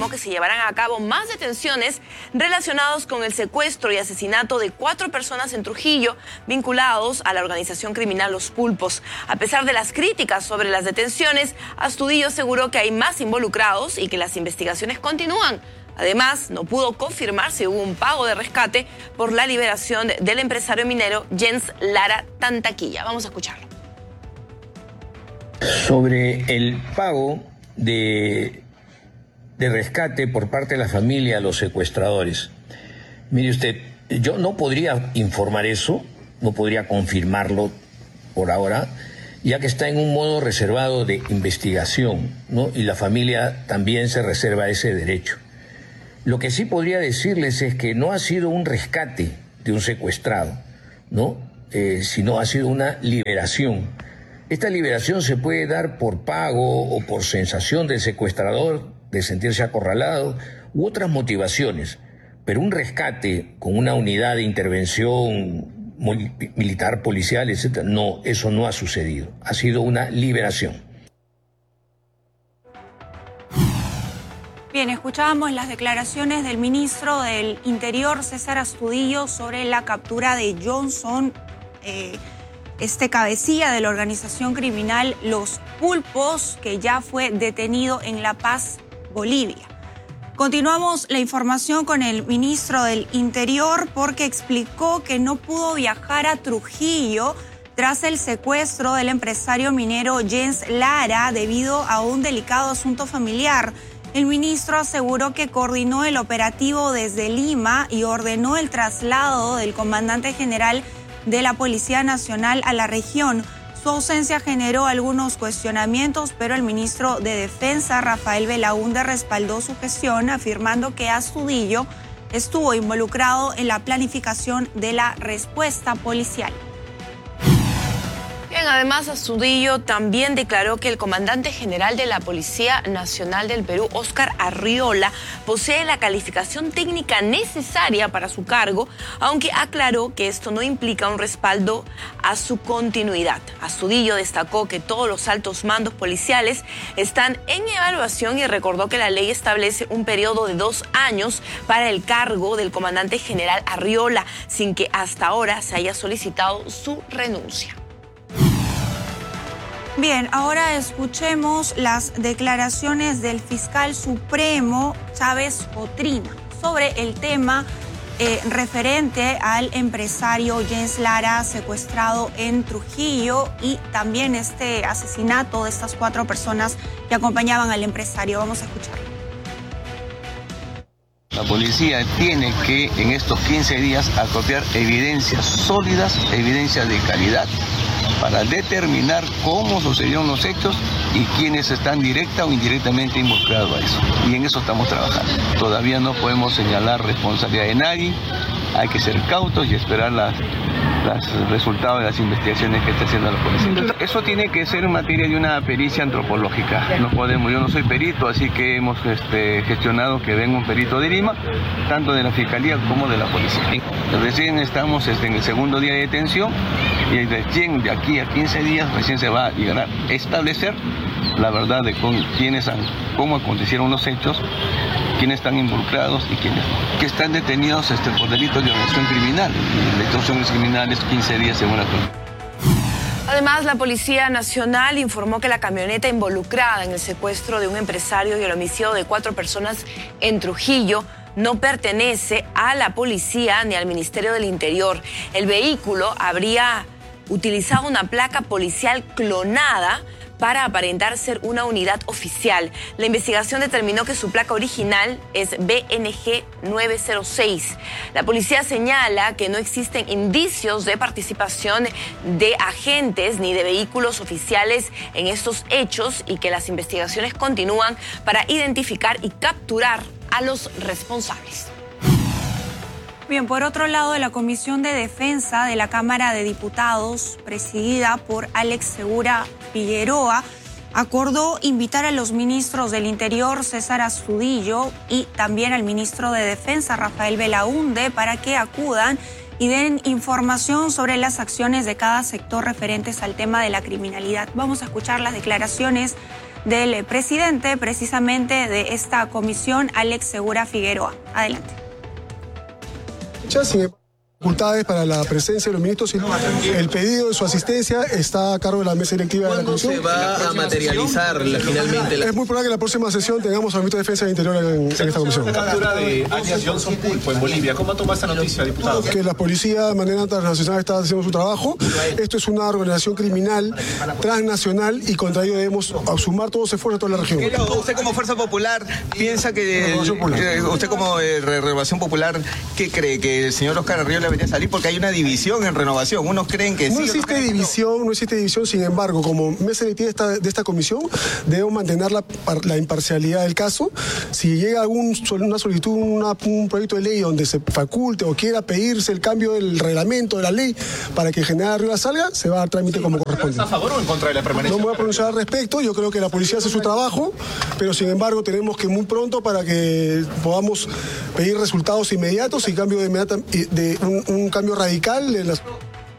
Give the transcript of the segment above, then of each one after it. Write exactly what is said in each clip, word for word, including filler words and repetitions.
que se llevarán a cabo más detenciones relacionadas con el secuestro y asesinato de cuatro personas en Trujillo vinculados a la organización criminal Los Pulpos. A pesar de las críticas sobre las detenciones, Astudillo aseguró que hay más involucrados y que las investigaciones continúan. Además, no pudo confirmar si hubo un pago de rescate por la liberación del empresario minero Jens Lara Tantaquilla. Vamos a escucharlo. Sobre el pago de, de rescate por parte de la familia a los secuestradores. Mire usted, yo no podría informar eso, no podría confirmarlo por ahora, ya que está en un modo reservado de investigación, ¿no? Y la familia también se reserva ese derecho. Lo que sí podría decirles es que no ha sido un rescate de un secuestrado, ¿no? Eh, sino ha sido una liberación. Esta liberación se puede dar por pago o por sensación del secuestrador de sentirse acorralado u otras motivaciones, pero un rescate con una unidad de intervención militar, policial, etcétera, no, eso no ha sucedido. Ha sido una liberación. Bien, escuchábamos las declaraciones del ministro del Interior, César Astudillo, sobre la captura de Johnson, eh, este cabecilla de la organización criminal Los Pulpos, que ya fue detenido en La Paz, Bolivia. Continuamos la información con el ministro del Interior porque explicó que no pudo viajar a Trujillo tras el secuestro del empresario minero Jens Lara debido a un delicado asunto familiar. El ministro aseguró que coordinó el operativo desde Lima y ordenó el traslado del comandante general de la Policía Nacional a la región. Su ausencia generó algunos cuestionamientos, pero el ministro de Defensa, Rafael Belaúnde, respaldó su gestión, afirmando que Astudillo estuvo involucrado en la planificación de la respuesta policial. Bien, además, Astudillo también declaró que el comandante general de la Policía Nacional del Perú, Óscar Arriola, posee la calificación técnica necesaria para su cargo, aunque aclaró que esto no implica un respaldo a su continuidad. Astudillo destacó que todos los altos mandos policiales están en evaluación y recordó que la ley establece un periodo de dos años para el cargo del comandante general Arriola, sin que hasta ahora se haya solicitado su renuncia. Bien, ahora escuchemos las declaraciones del fiscal supremo Chávez Cotrina sobre el tema eh, referente al empresario Jens Lara secuestrado en Trujillo y también este asesinato de estas cuatro personas que acompañaban al empresario. Vamos a escucharlo. La policía tiene que en estos quince días acopiar evidencias sólidas, evidencias de calidad, para determinar cómo sucedieron los hechos y quiénes están directa o indirectamente involucrados a eso. Y en eso estamos trabajando. Todavía no podemos señalar responsabilidad de nadie, hay que ser cautos y esperar las, los resultados de las investigaciones que está haciendo la policía. Eso tiene que ser en materia de una pericia antropológica. No podemos, yo no soy perito, así que hemos este, gestionado que venga un perito de Lima, tanto de la Fiscalía como de la policía. Recién estamos este, en el segundo día de detención y recién de aquí a quince días recién se va a llegar a establecer la verdad de con, quiénes han, cómo acontecieron los hechos, quiénes están involucrados y quiénes no. Que están detenidos este, por delitos de organización criminal. La extorsión criminal es quince días según la Constitución. Además, la Policía Nacional informó que la camioneta involucrada en el secuestro de un empresario y el homicidio de cuatro personas en Trujillo no pertenece a la policía ni al Ministerio del Interior. El vehículo habría utilizado una placa policial clonada para aparentar ser una unidad oficial. La investigación determinó que su placa original es B N G nueve cero seis. La policía señala que no existen indicios de participación de agentes ni de vehículos oficiales en estos hechos y que las investigaciones continúan para identificar y capturar a los responsables. Bien, por otro lado, la Comisión de Defensa de la Cámara de Diputados, presidida por Alex Segura Figueroa, acordó invitar a los ministros del Interior, César Astudillo, y también al ministro de Defensa, Rafael Belaúnde, para que acudan y den información sobre las acciones de cada sector referentes al tema de la criminalidad. Vamos a escuchar las declaraciones del presidente precisamente de esta comisión, Alex Segura Figueroa. Adelante. Facultades para la presencia de los ministros. El pedido de su asistencia está a cargo de la mesa directiva de la comisión. ¿Cuándo se va a materializar la, finalmente? La... Es muy probable que la próxima sesión tengamos al ministro de Defensa del Interior en, en esta comisión. La captura de alias Johnson Pulpo en Bolivia. ¿Cómo toma esta noticia, diputado? Que la policía de manera transnacional está haciendo su trabajo. Esto es una organización criminal transnacional y contra ello debemos sumar todos los esfuerzos de toda la región. Usted como Fuerza Popular piensa que... El, usted como eh, Renovación Popular, ¿qué cree? ¿Que el señor Oscar Arriola debería salir? Porque hay una división en Renovación. Unos creen que sí. No existe división, no existe división. Sin embargo, como mesa directiva de esta, de esta comisión, debemos mantener la, la imparcialidad del caso. Si llega algún, una solicitud, una, un proyecto de ley donde se faculte o quiera pedirse el cambio del reglamento de la ley para que General Arriola salga, se va a dar trámite como corresponde. ¿Está a favor o en contra de la permanencia? No me voy a pronunciar al respecto. Yo creo que la policía hace su trabajo, pero sin embargo tenemos que muy pronto para que podamos pedir resultados inmediatos y cambio de, inmediata, de un, un cambio radical en las...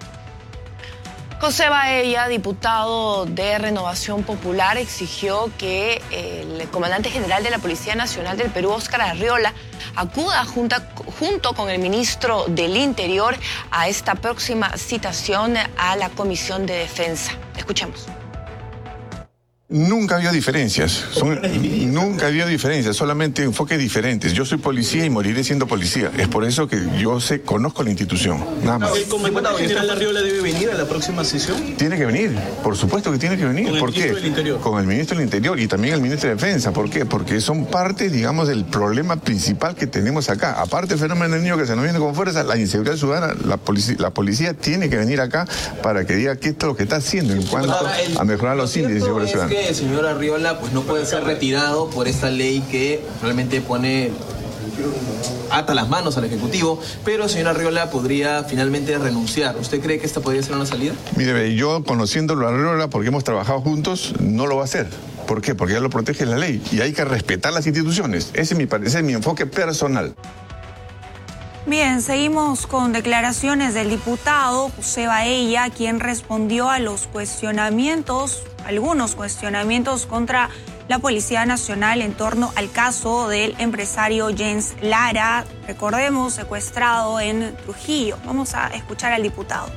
José Baella, diputado de Renovación Popular, exigió que el comandante general de la Policía Nacional del Perú, Óscar Arriola, acuda junta, junto con el ministro del Interior a esta próxima citación a la Comisión de Defensa. Escuchemos. Nunca ha habido diferencias, son, nunca ha habido diferencias, solamente enfoques diferentes. Yo soy policía y moriré siendo policía. Es por eso que yo sé, conozco la institución, nada más. ¿El comandante general Arriola debe venir a la próxima sesión? Tiene que venir, por supuesto que tiene que venir. ¿Con el ¿Por ministro qué? del Interior? Con el ministro del Interior y también el ministro de Defensa. ¿Por qué? Porque son parte, digamos, del problema principal que tenemos acá. Aparte del fenómeno del niño que se nos viene con fuerza, la inseguridad ciudadana, la policía, la policía tiene que venir acá para que diga qué es lo que está haciendo en cuanto a mejorar los índices de seguridad ciudadana. El señor Arriola pues no puede ser retirado por esta ley que realmente pone, ata las manos al Ejecutivo, pero el señor Arriola podría finalmente renunciar. ¿Usted cree que esta podría ser una salida? Mire, yo conociéndolo a Arriola, porque hemos trabajado juntos, no lo va a hacer. ¿Por qué? Porque ya lo protege la ley y hay que respetar las instituciones. Ese es mi, ese es mi enfoque personal. Bien, seguimos con declaraciones del diputado José Baella, quien respondió a los cuestionamientos, algunos cuestionamientos contra la Policía Nacional en torno al caso del empresario Jens Lara, recordemos, secuestrado en Trujillo. Vamos a escuchar al diputado.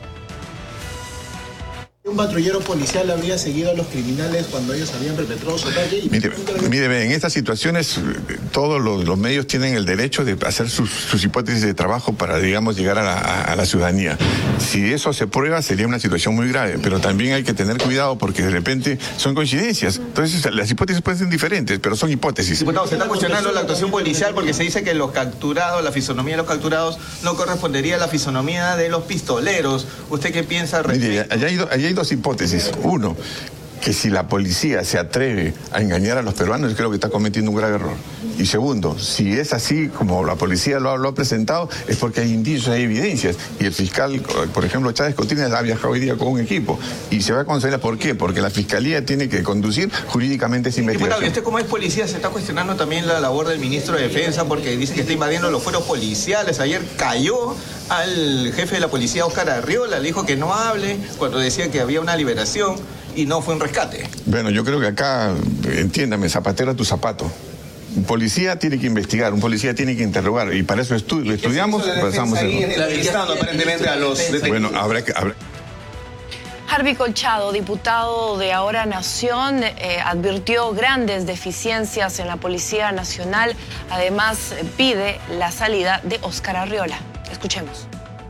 Un patrullero policial habría seguido a los criminales cuando ellos habían perpetrado su ataque. Y... Mire, mire, en estas situaciones todos los, los medios tienen el derecho de hacer sus, sus hipótesis de trabajo para, digamos, llegar a la, a, a la ciudadanía. Si eso se prueba sería una situación muy grave, pero también hay que tener cuidado porque de repente son coincidencias. Entonces las hipótesis pueden ser diferentes, pero son hipótesis. Diputado, se está cuestionando la actuación policial porque se dice que los capturados, la fisonomía de los capturados no correspondería a la fisonomía de los pistoleros. ¿Usted qué piensa? Mire, allá hay, allá hay dos hipótesis. Uno, que si la policía se atreve a engañar a los peruanos, yo creo que está cometiendo un grave error. Y segundo, si es así como la policía lo ha, lo ha presentado, es porque hay indicios, hay evidencias. Y el fiscal, por ejemplo, Chávez Cotines, ha viajado hoy día con un equipo. Y se va a conceder. ¿Por qué? Porque la fiscalía tiene que conducir jurídicamente esa investigación. Diputado, ¿y usted como es policía se está cuestionando también la labor del ministro de Defensa porque dice que está invadiendo los fueros policiales? Ayer cayó al jefe de la policía, Óscar Arriola, le dijo que no hable cuando decía que había una liberación y no fue un rescate. Bueno, yo creo que acá, entiéndame, zapatero a tu zapato. Un policía tiene que investigar, un policía tiene que interrogar, y para eso estu lo estudiamos, pasamos el... aparentemente a los detenidos. Bueno, habrá que... Habrá... Harvey Colchado, diputado de Ahora Nación, eh, advirtió grandes deficiencias en la Policía Nacional. Además, pide la salida de Óscar Arriola. Escuchemos.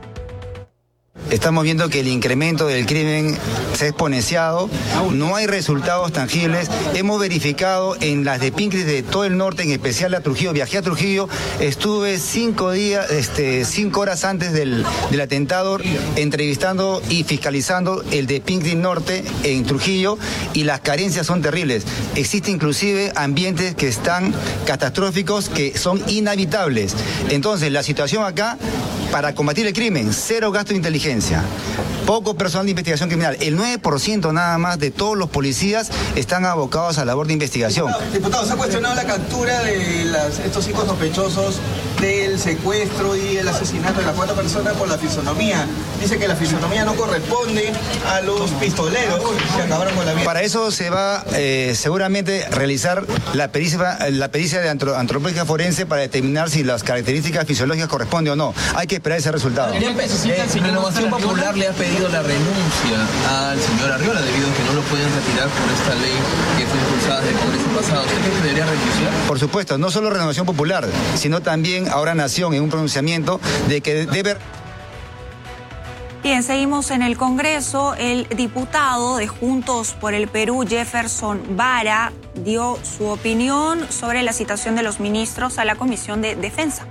Estamos viendo que el incremento del crimen se ha exponenciado, no hay resultados tangibles. Hemos verificado en las de Pincris de todo el norte, en especial a Trujillo. Viajé a Trujillo, estuve cinco días, este, cinco horas antes del, del atentado entrevistando y fiscalizando el de Pincris Norte en Trujillo y las carencias son terribles. Existen inclusive ambientes que están catastróficos, que son inhabitables. Entonces, la situación acá, para combatir el crimen, cero gasto de inteligencia. poco personal de investigación criminal. El nueve por ciento nada más de todos los policías están abocados a la labor de investigación. Diputado, diputado, se ha cuestionado la captura de las, estos cinco sospechosos del secuestro y el asesinato de las cuatro personas por la fisonomía. Dice que la fisonomía no corresponde a los pistoleros que acabaron con la vida. Para eso se va eh, seguramente realizar la pericia, la pericia de antro, antropología forense para determinar si las características fisiológicas corresponden o no. Hay que esperar ese resultado. Eh, Renovación Popular le ha pedido la renuncia al señor Arriola debido a que no lo pueden retirar por esta ley que fue impulsada desde el Congreso pasado. ¿Usted cree que debería renunciar? Por supuesto, no solo Renovación Popular, sino también ahora Nación en un pronunciamiento de que debe... Bien, seguimos en el Congreso. El diputado de Juntos por el Perú, Jefferson Vara, dio su opinión sobre la citación de los ministros a la Comisión de Defensa.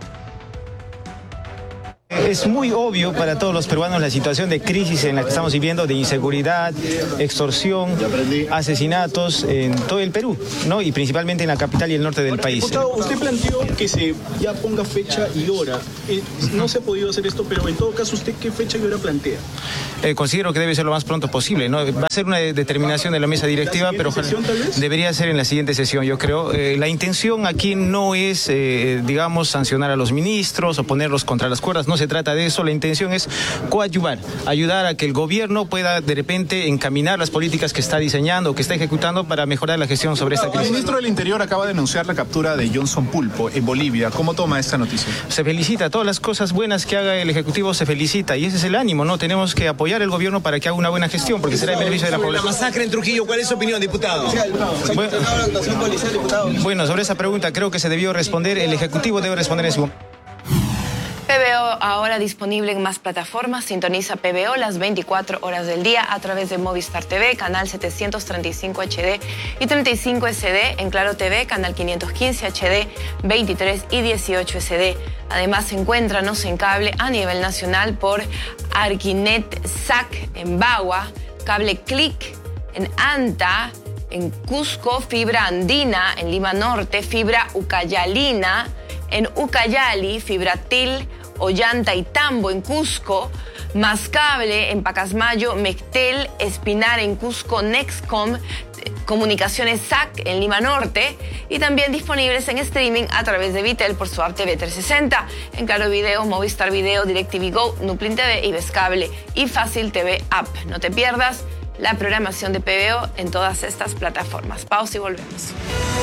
Es muy obvio para todos los peruanos la situación de crisis en la que estamos viviendo, de inseguridad, extorsión, asesinatos en todo el Perú, ¿no? Y principalmente en la capital y el norte del país. Diputado, usted planteó que se ya ponga fecha y hora. Eh, no se ha podido hacer esto, pero en todo caso, ¿usted qué fecha y hora plantea? Eh, considero que debe ser lo más pronto posible, ¿no? Va a ser una determinación de la mesa directiva, pero sesión, tal vez? Debería ser en la siguiente sesión, yo creo. Eh, la intención aquí no es, eh, digamos, sancionar a los ministros o ponerlos contra las cuerdas, no se trata de eso. La intención es coadyuvar, ayudar a que el gobierno pueda de repente encaminar las políticas que está diseñando, que está ejecutando para mejorar la gestión sobre esta crisis. El ministro del Interior acaba de anunciar la captura de Johnson Pulpo en Bolivia. ¿Cómo toma esta noticia? Se felicita, todas las cosas buenas que haga el Ejecutivo se felicita y ese es el ánimo, ¿no? Tenemos que apoyar al gobierno para que haga una buena gestión porque será en beneficio de la población. La masacre en Trujillo, ¿cuál es su opinión, diputado? Bueno, bueno, sobre esa pregunta creo que se debió responder, el Ejecutivo debe responder en su momento. P B O ahora disponible en más plataformas. Sintoniza P B O las veinticuatro horas del día a través de Movistar T V, canal setecientos treinta y cinco H D y treinta y cinco S D, en Claro T V, canal quinientos quince H D, veintitrés y dieciocho S D. Además, encuéntranos en cable a nivel nacional por Arquinet S A C en Bagua, Cable Click en Anta, en Cusco, Fibra Andina en Lima Norte, Fibra Ucayalina en Ucayali, Fibratil, Ollanta y Tambo en Cusco, Más Cable en Pacasmayo, Mectel, Espinar en Cusco, Nexcom, Comunicaciones S A C en Lima Norte y también disponibles en streaming a través de Vitel por su app T V trescientos sesenta, en Claro Video, Movistar Video, DirecTV Go, Nuplin T V y Vescable y Fácil T V App. No te pierdas la programación de P B O en todas estas plataformas. Pausa y volvemos.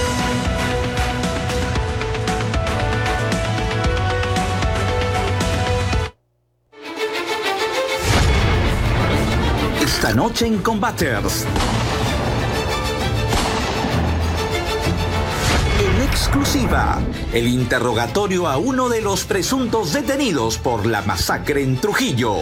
Esta noche en Combaters. En exclusiva, el interrogatorio a uno de los presuntos detenidos por la masacre en Trujillo.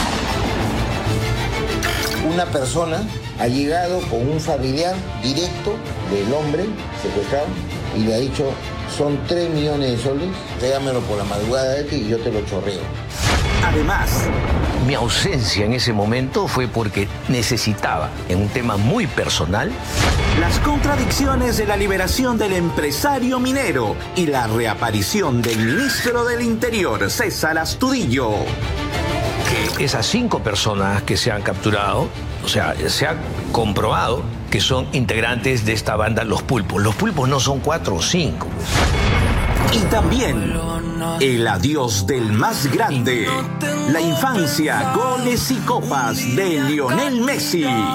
Una persona ha llegado con un familiar directo del hombre secuestrado y le ha dicho, son tres millones de soles, tráigamelo por la madrugada de este y yo te lo chorreo. Además, mi ausencia en ese momento fue porque necesitaba, en un tema muy personal, las contradicciones de la liberación del empresario minero y la reaparición del ministro del Interior, César Astudillo. Que esas cinco personas que se han capturado, o sea, se ha comprobado que son integrantes de esta banda Los Pulpos. Los Pulpos no son cuatro o cinco. Y también el adiós del más grande, la infancia, goles y copas de Lionel Messi.